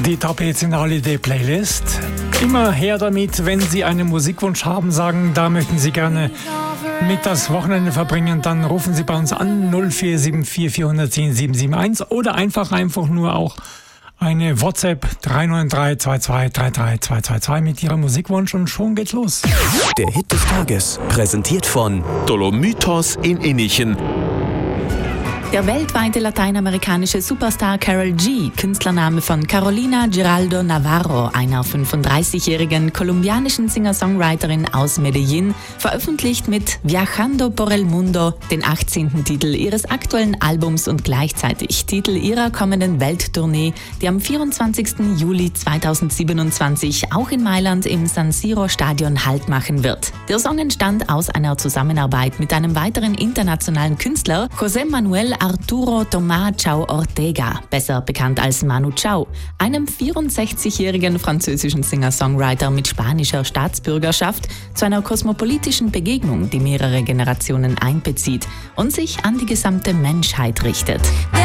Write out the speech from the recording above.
Die Top-Hits in der Holiday-Playlist. Immer her damit, wenn Sie einen Musikwunsch haben, sagen, da möchten Sie gerne mit das Wochenende verbringen, dann rufen Sie bei uns an 0474 410 771 oder einfach nur auch eine WhatsApp 393 22 33 222 mit Ihrem Musikwunsch und schon geht's los. Der Hit des Tages, präsentiert von Dolomitos in Innichen. Der weltweite lateinamerikanische Superstar Karol G, Künstlername von Carolina Giraldo Navarro, einer 35-jährigen kolumbianischen Singer-Songwriterin aus Medellín, veröffentlicht mit Viajando por el Mundo den 18. Titel ihres aktuellen Albums und gleichzeitig Titel ihrer kommenden Welttournee, die am 24. Juli 2027 auch in Mailand im San Siro Stadion Halt machen wird. Der Song entstand aus einer Zusammenarbeit mit einem weiteren internationalen Künstler, José Manuel Arturo Tomás Chao Ortega, besser bekannt als Manu Chao, einem 64-jährigen französischen Singer-Songwriter mit spanischer Staatsbürgerschaft, zu einer kosmopolitischen Begegnung, die mehrere Generationen einbezieht und sich an die gesamte Menschheit richtet.